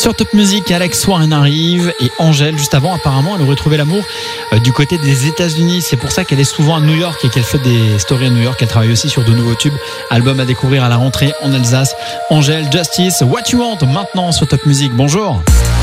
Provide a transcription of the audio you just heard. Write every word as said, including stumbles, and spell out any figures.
Sur Top Music, Alex Warren arrive et Angèle, juste avant, apparemment, elle aurait trouvé l'amour euh, du côté des États-Unis. C'est pour ça qu'elle est souvent à New York et qu'elle fait des stories à New York. Elle travaille aussi sur de nouveaux tubes. Album à découvrir à la rentrée en Alsace. Angèle, Justice, What You Want, maintenant sur Top Music. Bonjour.